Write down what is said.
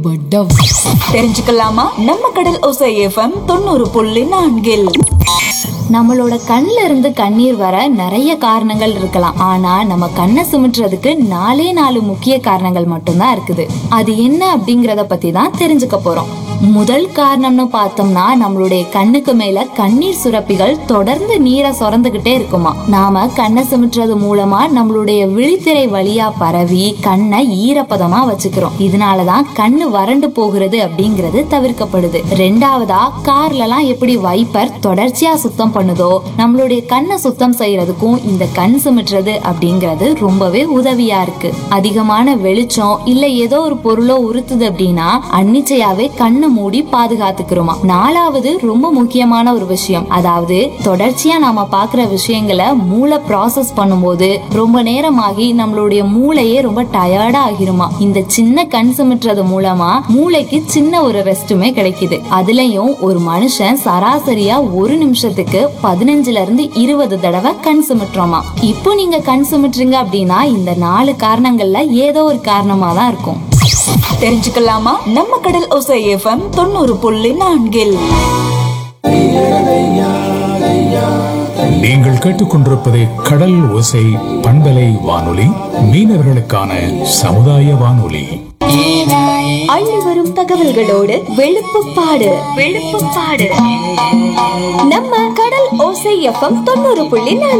பட்டா. தெரிஞ்சுக்கலாமா நம்ம கடல் ஓசை எஃப்எம் 90.4. நம்மளோட கண்ல இருந்து கண்ணீர் வர நிறைய காரணங்கள் இருக்கலாம். ஆனா நம்ம கண்ணை சுமிட்டுறதுக்கு 4 முக்கிய காரணங்கள் மட்டும்தான் இருக்குது. அது என்ன அப்படிங்கறத பத்தி தான் தெரிஞ்சுக்க போறோம். முதல் காரணம்னு பார்த்தோம்னா, நம்மளுடைய கண்ணுக்கு மேல கண்ணீர் சுரப்பிகள் தொடர்ந்து நீரை சுரந்துகிட்டே இருக்குமா. நாம கண்ணை சுமிட்டுறது மூலமா நம்மளுடைய விழித்திரை வழியா பரவி கண்ணை ஈரப்பதமா வச்சுக்கிறோம். இதனாலதான் கண்ணு வறண்டு போகிறது அப்படிங்கறது தவிர்க்கப்படுது. ரெண்டாவதா, கார்ல எல்லாம் எப்படி வைப்பர் தொடர்ச்சியா சுத்தம் பண்ணுதோ, நம்மளுடைய கண்ணை சுத்தம் செய்யறதுக்கும் இந்த கண் சுமிட்டுறது அப்படிங்கறது ரொம்பவே உதவியா இருக்கு. அதிகமான வெளிச்சம் இல்ல ஏதோ ஒரு பொருளோ உறுத்துது அப்படின்னா அன்னிச்சையாவே கண்ணு மூடி பாதுகாத்துக்கிறோமா. நாலாவது, ரொம்ப முக்கியமான ஒரு விஷயம், அதாவது தொடர்ச்சியா நாம பாக்குற விஷயங்களை மூளை ப்ராசஸ் பண்ணும்போது ரொம்ப நேரமாகி நம்மளுடைய மூளையே ரொம்ப டயர்டா ஆகிருமா. இந்த சின்ன கண் சுமிட்டுறது மூலமா மூளைக்கு சின்ன ஒரு ரெஸ்ட்டுமே கிடைக்குது. அதுலயும் ஒரு மனுஷன் சராசரியா ஒரு நிமிஷத்துக்கு 15ல இருந்து 20 தடவை கண் சுமிட்டுறோமா. இப்போ நீங்க கண் சுமிட்டுறீங்க அப்படின்னா இந்த 4 காரணங்கள்ல ஏதோ ஒரு காரணமா தான் இருக்கும். தெரிஞ்சுக்கலாமா நம்ம கடல் ஓசை எஃப்எம் 90.4. நீங்கள் கேட்டுக்கொண்டிருப்பது கடல் ஓசை பண்பலை வானொலி, மீனவர்களுக்கான சமுதாய வானொலி. அள்ளி வரும் தகவல்களோடு வெளுப்புப்பாடு நம்ம கடல் ஓசை எஃப்எம் 90.4.